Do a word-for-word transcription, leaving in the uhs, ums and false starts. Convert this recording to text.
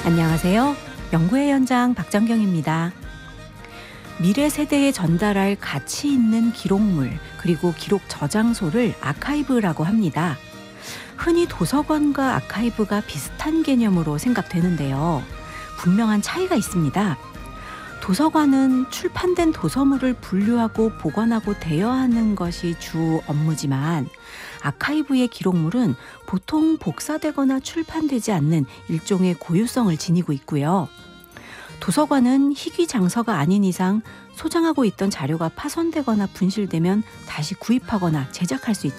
안녕하세요. 연구의 현장 박정경입니다. 미래 세대에 전달할 가치 있는 기록물, 그리고 기록 저장소를 아카이브라고 합니다. 흔히 도서관과 아카이브가 비슷한 개념으로 생각되는데요. 분명한 차이가 있습니다. 도서관은 출판된 도서물을 분류하고 보관하고 대여하는 것이 주 업무지만, 아카이브의 기록물은 보통 복사되거나 출판되지 않는 일종의 고유성을 지니고 있고요. 도서관은 희귀 장서가 아닌 이상 소장하고 있던 자료가 파손되거나 분실되면 다시 구입하거나 제작할 수 있죠.